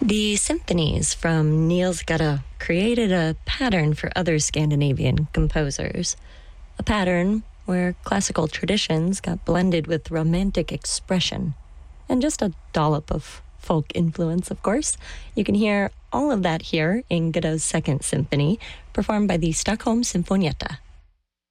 The symphonies from Niels Gade created a pattern for other Scandinavian composers. A pattern where classical traditions got blended with romantic expression. And just a dollop of folk influence, of course. You can hear all of that here in Gade's Second Symphony, performed by the Stockholm Sinfonietta.